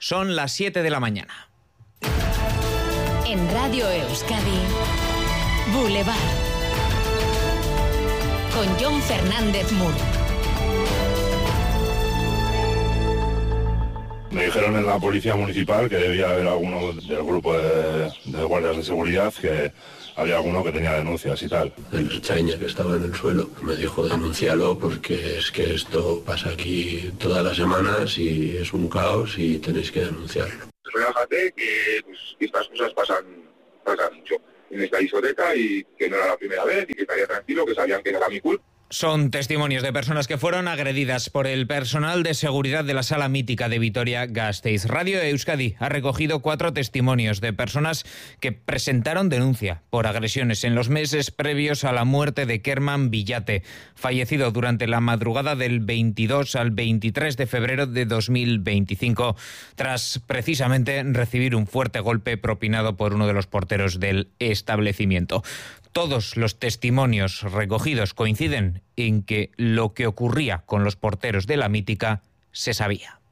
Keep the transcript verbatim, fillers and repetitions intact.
Son las siete de la mañana. En Radio Euskadi, Boulevard, con Jon Fernández Mur. Me dijeron en la policía municipal que debía haber alguno del grupo de, de guardias de seguridad, que había alguno que tenía denuncias y tal. El ertzaina que estaba en el suelo me dijo: denúncialo, porque es que esto pasa aquí todas las semanas y es un caos y tenéis que denunciarlo. Relájate, que pues, estas cosas pasan, pasan mucho en esta discoteca y que no era la primera vez y que estaría tranquilo, que sabían que no era mi culpa. Son testimonios de personas que fueron agredidas por el personal de seguridad de la Sala Mítica de Vitoria-Gasteiz. Radio Euskadi ha recogido cuatro testimonios de personas que presentaron denuncia por agresiones en los meses previos a la muerte de Kerman Villate, fallecido durante la madrugada del veintidós al veintitrés de febrero de dos mil veinticinco, tras precisamente recibir un fuerte golpe propinado por uno de los porteros del establecimiento. Todos los testimonios recogidos coinciden en que lo que ocurría con los porteros de la Mítica se sabía.